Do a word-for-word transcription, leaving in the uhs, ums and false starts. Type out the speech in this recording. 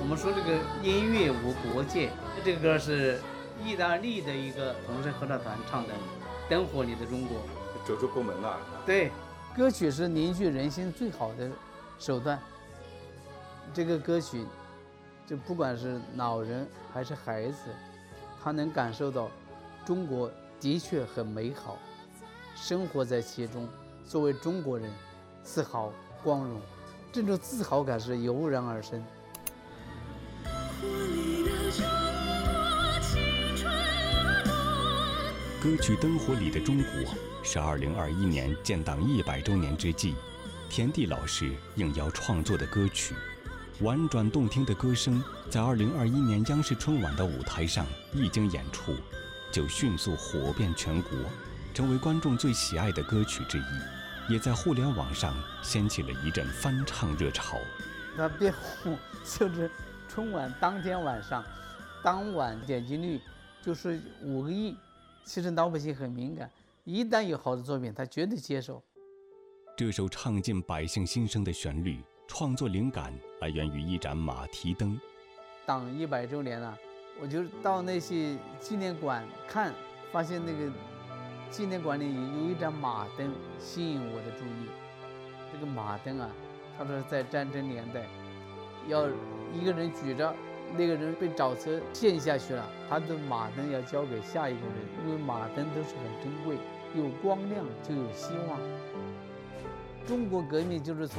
们说这个音乐无国界，这个歌是意大利的一个同声合唱团唱的《灯火里的中国》， 走出国门了。 对，歌曲是凝聚人心最好的手段。这个歌曲，就不管是老人还是孩子，他能感受到中国的确很美好，生活在其中，作为中国人，自豪光荣，这种自豪感是油然而生。 歌曲《灯火里的中国》是二零二一年建党一百周年之际，田地老师应邀创作的歌曲。婉转动听的歌声在二零二一年央视春晚的舞台上一经演出，就迅速火遍全国，成为观众最喜爱的歌曲之一，也在互联网上掀起了一阵翻唱热潮。 它变红就是春晚当天晚上，当晚点击率就是五个亿。其实老百姓很敏感，一旦有好的作品，他绝对接受。 这首唱进百姓心声的旋律，创作灵感来源于一盏马蹄灯。 党一百周年了，我就到那些纪念馆看，发现那个纪念馆里有一盏马灯吸引我的注意。这个马灯啊，他说在战争年代，要一个人举着，那个人被沼泽陷下去了，他的马灯要交给下一个人，因为马灯都是很珍贵，有光亮就有希望。中国革命就是从